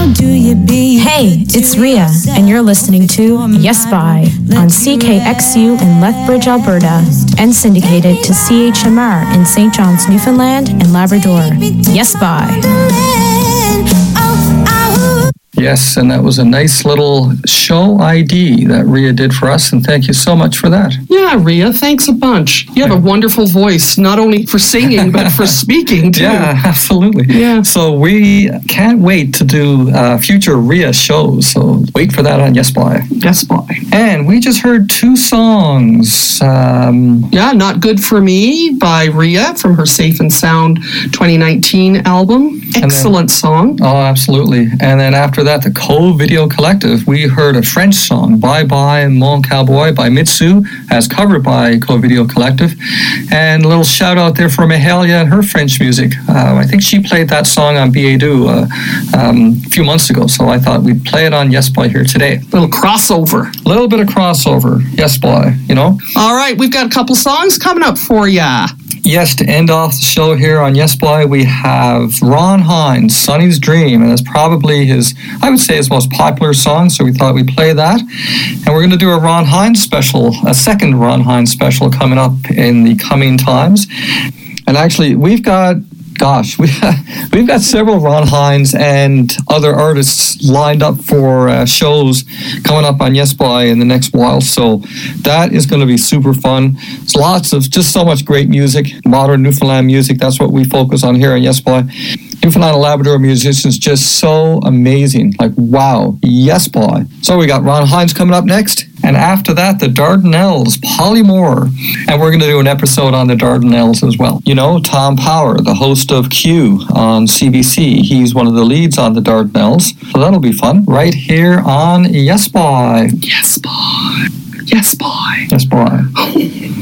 Hey, it's Ria, and you're listening to Yes By on CKXU in Lethbridge, Alberta, and syndicated to CHMR in St. John's, Newfoundland and Labrador. Yes By. Yes, and that was a nice little show ID that Ria did for us, and thank you so much for that. Yeah, Ria, thanks a bunch. You have a wonderful voice, not only for singing, but for speaking, too. Yeah, absolutely. Yeah. So we can't wait to do future Ria shows, so wait for that on Yes By. Yes By. And we just heard two songs. Not Good For Me by Ria from her Safe and Sound 2019 album. Excellent song. Oh, absolutely. And then after that, the Co-Video Collective, we heard a French song, Bye Bye Mon Cowboy by Mitsu, as covered by Co-Video Collective. And a little shout out there for Mahalia and her French music. I think she played that song on BA-Do a few months ago, so I thought we'd play it on Yes By here today. Little crossover. A little bit of crossover, Yes By, you know. All right, we've got a couple songs coming up for ya. Yes, to end off the show here on Yes By, we have Ron Hines, Sonny's Dream, and it's probably his most popular song, so we thought we'd play that. And we're going to do a Ron Hines special, a second Ron Hines special coming up in the coming times. And actually, we've got several Ron Hines and other artists lined up for shows coming up on Yes By in the next while. So that is going to be super fun. It's lots of just so much great music, modern Newfoundland music. That's what we focus on here on Yes By. Newfoundland and Labrador musicians, just so amazing. Like, wow, Yes By. So we got Ron Hines coming up next. And after that, the Dardanelles, Polly Moore. And we're going to do an episode on the Dardanelles as well. You know, Tom Power, the host of Q on CBC. He's one of the leads on the Dardanelles. So that'll be fun. Right here on Yes By. Yes By. Yes By. Yes By.